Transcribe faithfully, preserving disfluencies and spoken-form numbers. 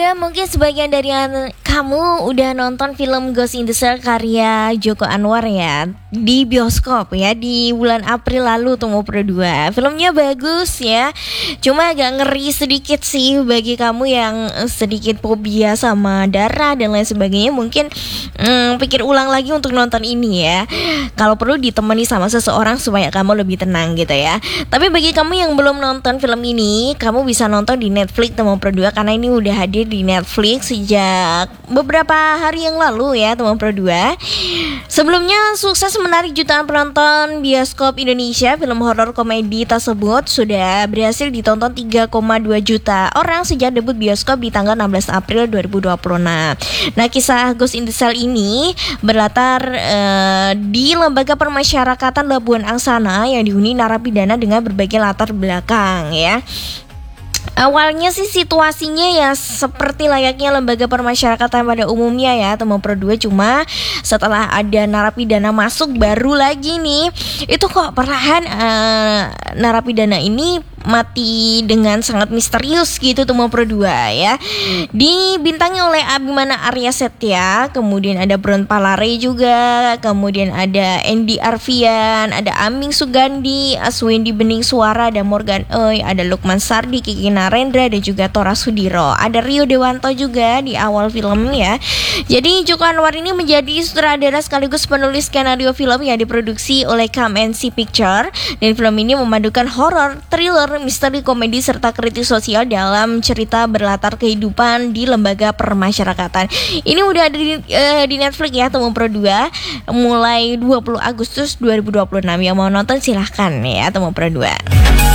Pro dua, mungkin sebagian dari an- kamu udah nonton film Ghost in the Shell karya Joko Anwar ya di bioskop ya di bulan April lalu tuh Pro dua. Filmnya bagus ya, cuma agak ngeri sedikit sih bagi kamu yang sedikit fobia sama darah dan lain sebagainya. Mungkin hmm, pikir ulang lagi untuk nonton ini ya. Kalau perlu ditemani sama seseorang supaya kamu lebih tenang gitu ya. Tapi bagi kamu yang belum nonton film ini, kamu bisa nonton di Netflix Teman Pro dua karena ini udah hadir di Netflix sejak beberapa hari yang lalu ya Teman Pro dua. Sebelumnya sukses menarik jutaan penonton bioskop Indonesia. Film horor komedi tersebut sudah berhasil ditonton tiga koma dua juta orang sejak debut bioskop di tanggal enam belas April dua ribu dua puluh enam. Nah, kisah Ghost in the Shell ini berlatar uh, di Lembaga Permasyarakatan Labuan Angsana yang dihuni narapidana dengan berbagai latar belakang ya. Awalnya sih situasinya ya seperti layaknya lembaga permasyarakatan pada umumnya ya Teman Pro dua, cuma setelah ada narapidana masuk baru lagi nih itu kok perlahan uh, narapidana ini mati dengan sangat misterius gitu Teman Pro dua ya. Dibintangi oleh Abimana Arya Setia, kemudian ada Bron Palare juga, kemudian ada Andy Arfian, ada Aming Sugandi, Aswendi Bening Suara, ada Morgan Oey, ada Lukman Sardi, Kiki Narendra, dan juga Tora Sudiro. Ada Rio Dewanto juga di awal film ya. Jadi Joko Anwar ini menjadi sutradara sekaligus penulis skenario film yang diproduksi oleh Come and See Picture, dan film ini memadukan horor, thriller, misteri, komedi, serta kritik sosial dalam cerita berlatar kehidupan di lembaga permasyarakatan. Ini udah ada di, uh, di Netflix ya Teman Pro dua mulai dua puluh Agustus dua ribu dua puluh enam. Yang mau nonton silahkan ya Teman Pro dua.